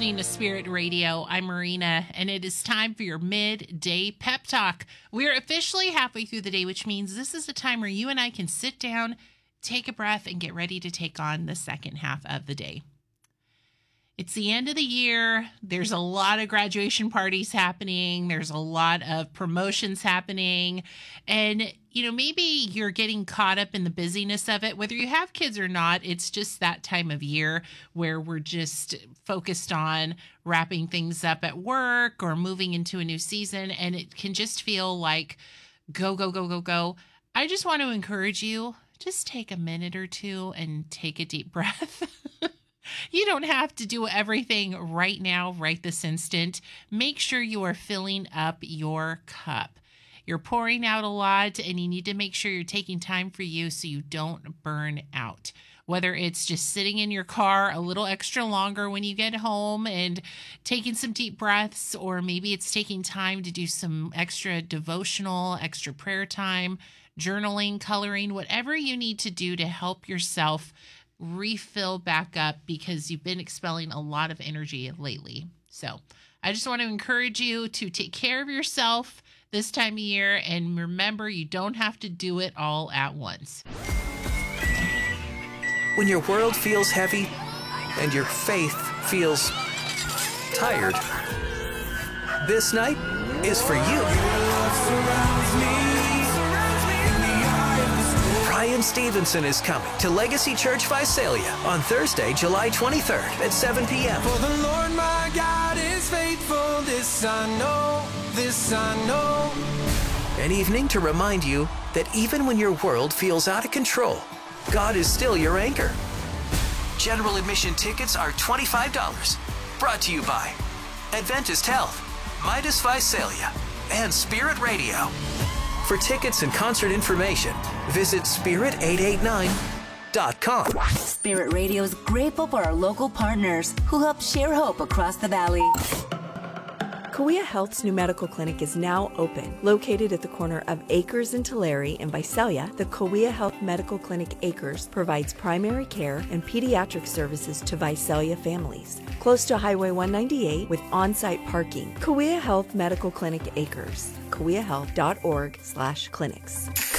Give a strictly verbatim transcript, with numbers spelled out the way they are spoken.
listening to Spirit Radio. I'm Marina, and it is time for your midday pep talk. We're officially halfway through the day, which means this is a time where you and I can sit down, take a breath, and get ready to take on the second half of the day. It's the end of the year. There's a lot of graduation parties happening. There's a lot of promotions happening. And, you know, maybe you're getting caught up in the busyness of it. Whether you have kids or not, it's just that time of year where we're just focused on wrapping things up at work or moving into a new season. And it can just feel like go, go, go, go, go. I just want to encourage you, just take a minute or two and take a deep breath. You don't have to do everything right now, right this instant. Make sure you are filling up your cup. You're pouring out a lot, and you need to make sure you're taking time for you so you don't burn out. Whether it's just sitting in your car a little extra longer when you get home and taking some deep breaths, or maybe it's taking time to do some extra devotional, extra prayer time, journaling, coloring, whatever you need to do to help yourself refill back up because you've been expelling a lot of energy lately. So I just want to encourage you to take care of yourself this time of year, and remember, you don't have to do it all at once. When your world feels heavy and your faith feels tired, this night is for you. Brian Stevenson is coming to Legacy Church Visalia on Thursday, July twenty-third at seven p.m. For the Lord my God is faithful, this I know, this I know. An evening to remind you that even when your world feels out of control, God is still your anchor. General admission tickets are twenty-five dollars. Brought to you by Adventist Health, Midas Visalia, and Spirit Radio. For tickets and concert information, visit spirit eight eight nine dot com. Spirit Radio is grateful for our local partners who help share hope across the valley. Kauai Health's new medical clinic is now open. Located at the corner of Acres and Tulare in Visalia, the Kauai Health Medical Clinic Acres provides primary care and pediatric services to Visalia families. Close to Highway one ninety-eight with on-site parking. Kauai Health Medical Clinic Acres. kauai health dot org slash clinics.